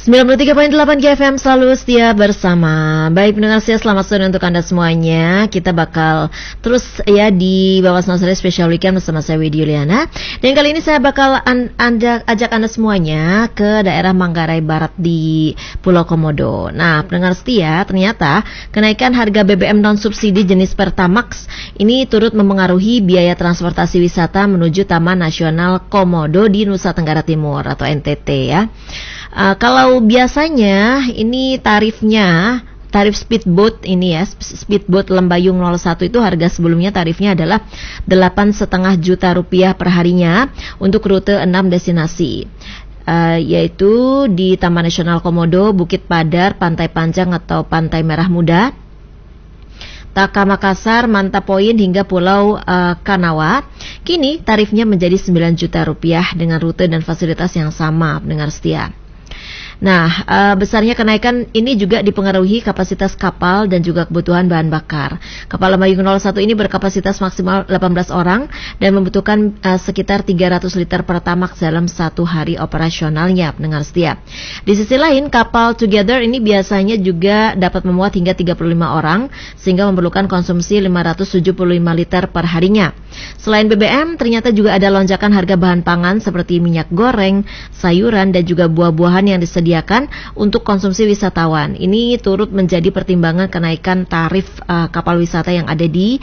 93.8 GFM selalu setia bersama. Baik pendengar setia, selamat sore untuk Anda semuanya. Kita bakal terus ya di Wawasan Sore Special Weekend bersama saya Widya Yuliana. Dan kali ini saya bakal ajak Anda semuanya ke daerah Manggarai Barat di Pulau Komodo. Nah pendengar setia, ternyata kenaikan harga BBM non subsidi jenis Pertamax ini turut memengaruhi biaya transportasi wisata menuju Taman Nasional Komodo di Nusa Tenggara Timur atau NTT ya. Kalau biasanya ini tarif speedboat ini ya, speedboat Lembayung 01 itu harga sebelumnya tarifnya adalah 8,5 juta rupiah per harinya untuk rute 6 destinasi. Yaitu di Taman Nasional Komodo, Bukit Padar, Pantai Panjang atau Pantai Merah Muda, Taka Makassar, Manta Point hingga Pulau Kanawa. Kini tarifnya menjadi 9 juta rupiah dengan rute dan fasilitas yang sama, pendengar setia. Nah, besarnya kenaikan ini juga dipengaruhi kapasitas kapal dan juga kebutuhan bahan bakar. Kapal Lembayung 01 ini berkapasitas maksimal 18 orang dan membutuhkan sekitar 300 liter Pertamax dalam satu hari operasionalnya, pendengar setia. Di sisi lain, kapal Together ini biasanya juga dapat memuat hingga 35 orang sehingga memerlukan konsumsi 575 liter per harinya. Selain BBM, ternyata juga ada lonjakan harga bahan pangan seperti minyak goreng, sayuran dan juga buah-buahan yang disediakan untuk konsumsi wisatawan. Ini turut menjadi pertimbangan kenaikan tarif kapal wisata yang ada di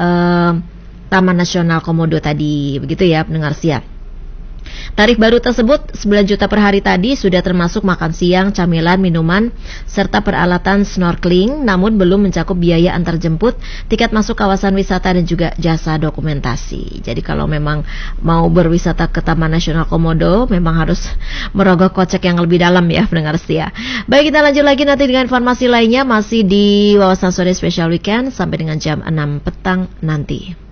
Taman Nasional Komodo tadi. Begitu ya pendengar setia. Tarif baru tersebut 9 juta per hari tadi sudah termasuk makan siang, camilan, minuman, serta peralatan snorkeling, namun belum mencakup biaya antar jemput, tiket masuk kawasan wisata dan juga jasa dokumentasi. Jadi kalau memang mau berwisata ke Taman Nasional Komodo, memang harus merogoh kocek yang lebih dalam ya pendengar setia. Baik, kita lanjut lagi nanti dengan informasi lainnya masih di Wawasan Sore Special Weekend sampai dengan jam 6 petang nanti.